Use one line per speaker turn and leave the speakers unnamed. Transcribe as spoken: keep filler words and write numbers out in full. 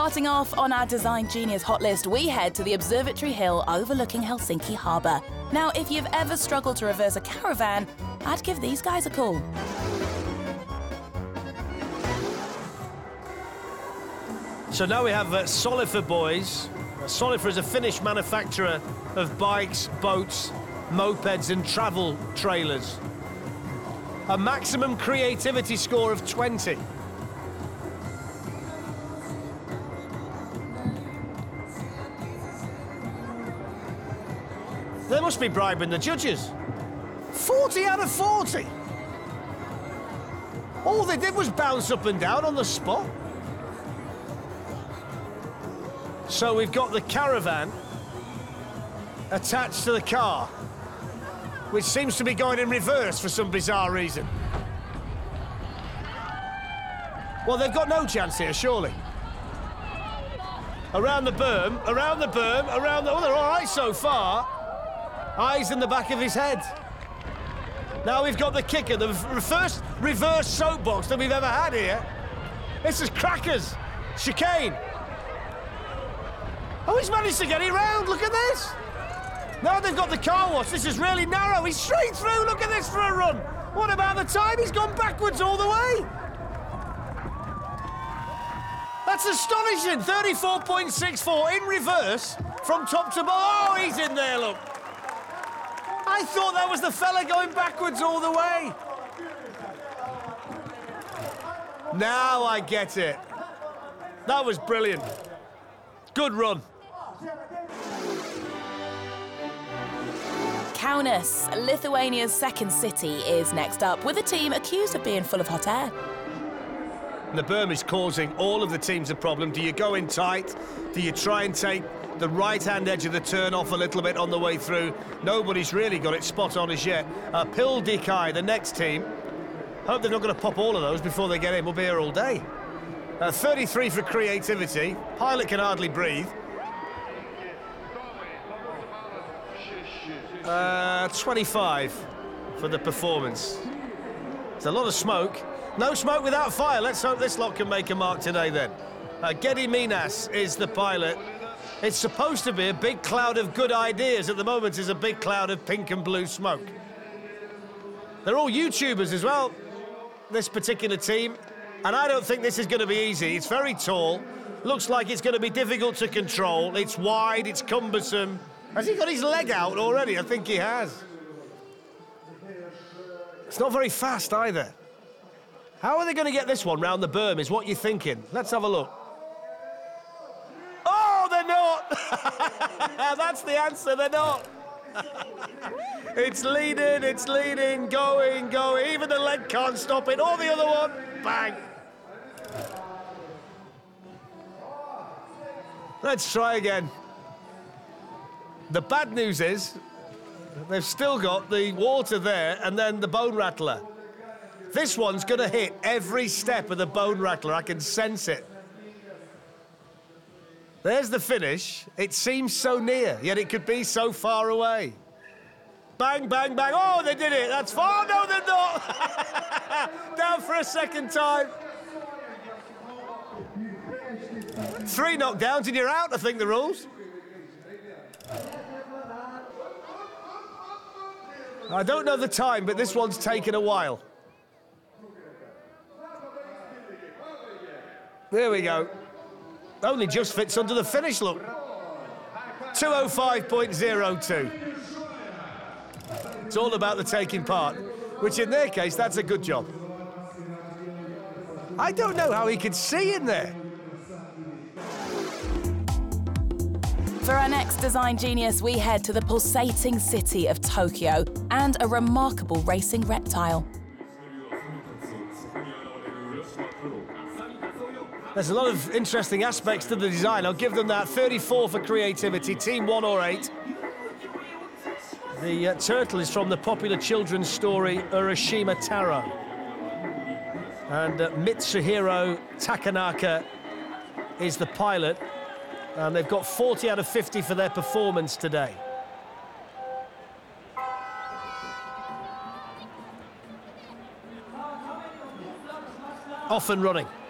Starting off on our Design Genius hot list, we head to the Observatory Hill overlooking Helsinki Harbour. Now, if you've ever struggled to reverse a caravan, I'd give these guys a call.
So now we have uh, Solifer Boys. Uh, Solifer is a Finnish manufacturer of bikes, boats, mopeds and travel trailers. A maximum creativity score of twenty. They must be bribing the judges. forty out of forty. All they did was bounce up and down on the spot. So we've got the caravan attached to the car, which seems to be going in reverse for some bizarre reason. Well, they've got no chance here, surely. Around the berm, around the berm, around the... Oh, they're all right so far. Eyes in the back of his head. Now we've got the kicker, the first reverse soapbox that we've ever had here. This is crackers. Chicane. Oh, he's managed to get it round. Look at this. Now they've got the car wash. This is really narrow. He's straight through. Look at this for a run. What about the time? He's gone backwards all the way. That's astonishing. thirty-four point six four in reverse from top to bottom. Oh, he's in there, look. I thought that was the fella going backwards all the way. Now I get it. That was brilliant. Good run.
Kaunas, Lithuania's second city, is next up, with a team accused of being full of hot air.
The berm is causing all of the teams a problem. Do you go in tight? Do you try and take the right-hand edge of the turn off a little bit on the way through? Nobody's really got it spot on as yet. Uh, Pildikai, the next team. Hope they're not going to pop all of those before they get in. We'll be here all day. Uh, thirty-three for creativity. Pilot can hardly breathe. Uh, twenty-five for the performance. There's a lot of smoke. No smoke without fire. Let's hope this lot can make a mark today then. Uh, Geddy Minas is the pilot. It's supposed to be a big cloud of good ideas. At the moment, is a big cloud of pink and blue smoke. They're all YouTubers as well, this particular team. And I don't think this is going to be easy. It's very tall. Looks like it's going to be difficult to control. It's wide, it's cumbersome. Has he got his leg out already? I think he has. It's not very fast either. How are they going to get this one round the berm is what you're thinking. Let's have a look. Oh, they're not! That's the answer, they're not. It's leading, it's leading, going, going. Even the leg can't stop it. Or the other one, bang. Let's try again. The bad news is they've still got the water there and then the bone rattler. This one's going to hit every step of the bone rattler. I can sense it. There's the finish. It seems so near, yet it could be so far away. Bang, bang, bang. Oh, they did it. That's far. No, they're not. Down for a second time. Three knockdowns and you're out, I think, the rules. I don't know the time, but this one's taken a while. There we go. Only just fits under the finish, look. two oh five point oh two. It's all about the taking part, which in their case, that's a good job. I don't know how he could see in there.
For our next Design Genius, we head to the pulsating city of Tokyo and a remarkable racing reptile.
There's a lot of interesting aspects to the design. I'll give them that. thirty-four for creativity, team one or eight. The uh, turtle is from the popular children's story Urashima Taro. And uh, Mitsuhiro Takanaka is the pilot. And they've got forty out of fifty for their performance today. Off and running.